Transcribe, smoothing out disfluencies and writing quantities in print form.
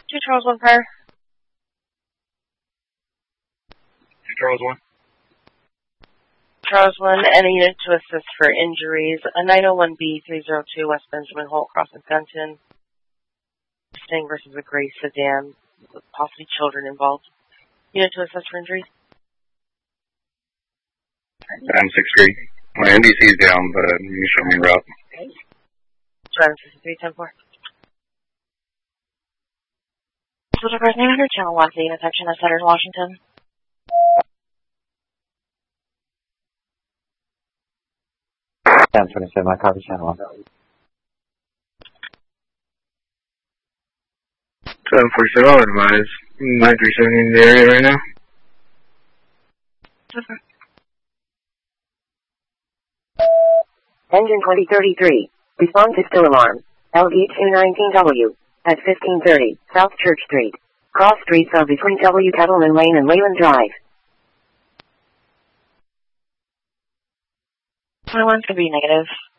2 Charles 1 Prior. 2 Charles 1. Charles 1, and a unit to assist for injuries. A 901B 302 West Benjamin Holt crossing Fenton. Mustang versus a gray sedan with possibly children involved. Unit to assist for injuries. I'm 6-3. My NBC is down, but you show me route. 753, 10-4. Soldier First Name under Channel 1, the unit section of Sutter, Washington. Sam 27, I copy Channel 1. 747, I'll advise. 937 in the area right now. Engine 2033. Respond to still alarm. LV 219W. At 1530, South Church Street. Cross streets are between W. Kettleman Lane and Leyland Drive. My one's going to be negative.